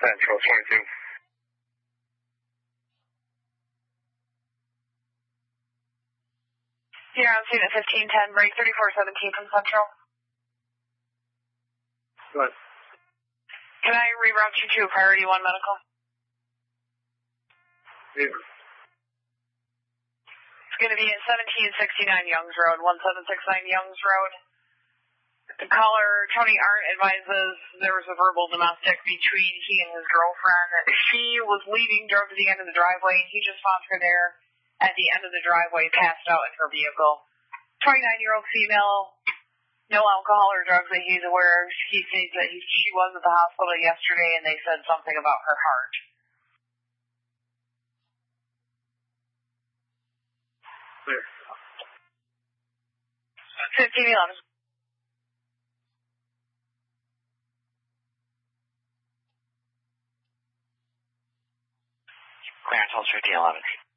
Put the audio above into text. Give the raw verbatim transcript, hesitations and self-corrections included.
Central twenty-two. You're on scene at fifteen ten, break thirty-four seventeen from Central. What? Can I reroute you to Priority one Medical? Yeah. It's going to be at seventeen sixty-nine Youngs Road, seventeen sixty-nine Youngs Road. The caller, Tony Arndt, advises there was a verbal domestic between he and his girlfriend. She was leaving, drove to the end of the driveway, and he just found her there at the end of the driveway, passed out in her vehicle. twenty-nine-year-old female, no alcohol or drugs that he's aware of. He states that he, she was at the hospital yesterday, and they said something about her heart. Clear. fifteen eleven. Clearance, hold fifteen eleven.